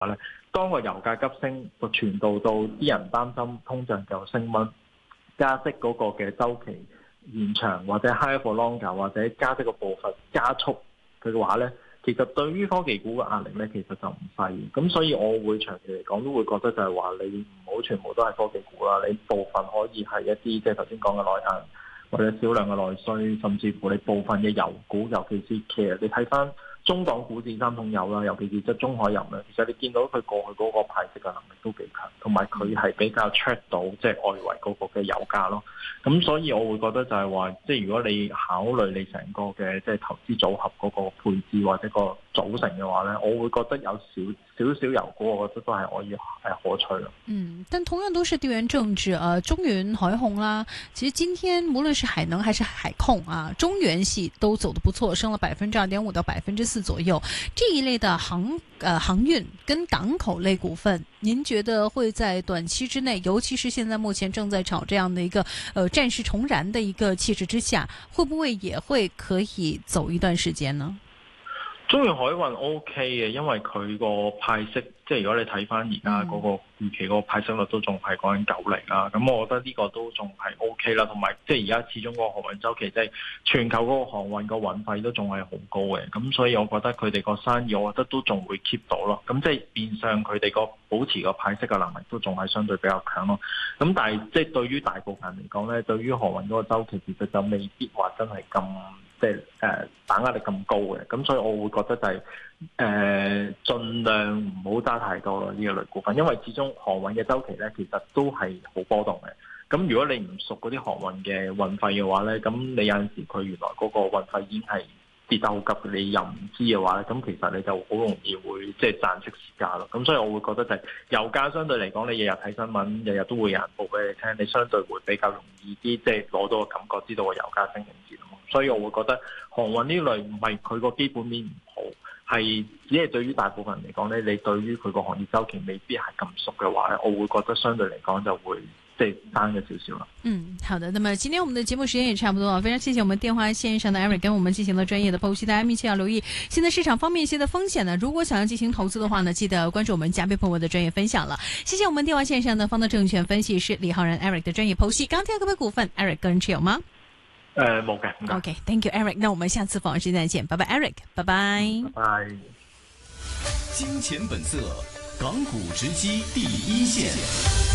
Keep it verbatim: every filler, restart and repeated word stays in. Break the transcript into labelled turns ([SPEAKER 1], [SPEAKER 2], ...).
[SPEAKER 1] 咧，當個油價急升，個傳導到啲人擔心通脹就升溫，加息嗰個嘅週期延長，或者 higher for longer，或者加息嘅步伐加速佢嘅話咧，其實對於科技股嘅壓力咧，其實就唔細。咁所以我會長期嚟講都會覺得就係話你唔好全部都係科技股啦，你部分可以係一啲即係頭先講嘅內銀或者少量嘅內需，甚至乎你部分嘅油股，尤其是其實你睇翻中港股市三桶油啦，尤其是即係中海油咧，其實你見到佢過去嗰個派息嘅能力都幾強，同埋佢係比較 check 到即係外圍嗰個嘅油價咯。咁所以我會覺得就係話，即係如果你考慮你成個嘅即係投資組合嗰個配置或者個組成嘅話咧，我會覺得有少少少油股，我覺得都係可以係可取咯。
[SPEAKER 2] 嗯，但同樣都是地緣政治，呃，中原海控啦，其實今天無論是海能還是海控啊，中原系都走得不錯，升了百分之二點五到百分之四左右。這一類的航呃航運跟港口類股份，您覺得會在短期之內，尤其是現在目前正在炒這樣的一個呃戰事重燃的一個氣勢之下，會不會也會可以走一段時間呢？
[SPEAKER 1] 中原海運 O K 嘅，因為佢個派息，即係如果你睇翻而家嗰個預期嗰個派息率都仲係講緊九厘啦，咁我覺得呢個都仲係 O K 啦，同埋即係而家始終嗰個航運周期，即係全球嗰個航運個運費都仲係好高嘅，咁所以我覺得佢哋個生意，我覺得都仲會 keep 到咯，咁即係變相佢哋個保持個派息嘅能力都仲係相對比較強咯，咁但係即係對於大部分人嚟講咧，對於航運嗰個周期其實就未必話真係咁。即係誒打壓力咁高嘅，咁所以我會覺得就係、是、誒、呃、盡量唔好揸太多咯呢個類股份，因為始終航運嘅周期咧其實都係好波動嘅。咁如果你唔熟嗰啲航運嘅運費嘅話咧，咁你有陣時佢原來嗰個運費已經係跌得好急，你又唔知嘅話咧，咁其實你就好容易會即係賺息蝕價咯。咁所以我會覺得就係油價相對嚟講，你日日睇新聞，日日都會有人報俾你聽，你相對會比較容易啲，即係攞到個感覺，知道個油價升定跌。所以我會覺得航運呢類唔係佢個基本面唔好，係只係對於大部分人嚟講咧，你對於佢個行業周期未必係咁熟嘅話咧，我會覺得相對嚟講就會即係爭咗少少啦。
[SPEAKER 2] 嗯，好的。那麼今天我們的節目時間也差不多啊，非常謝謝我們電話線上的 Eric 跟我們進行了專業的剖析，大家密切要留意現在市場方面一些的風險呢。如果想要進行投資的話呢，記得關注我們嘉賓朋友的專業分享了。謝謝我們電話線上的方德證券分析師李浩然 Eric 的專業剖析。鋼鐵股份 Eric 個人持有嗎？
[SPEAKER 1] 誒，冇嘅。
[SPEAKER 2] OK，Thank you Eric，那我們下次訪問時間再見，拜拜 Eric，拜拜。
[SPEAKER 1] 拜拜。
[SPEAKER 3] 金錢本色，港股直擊第一線。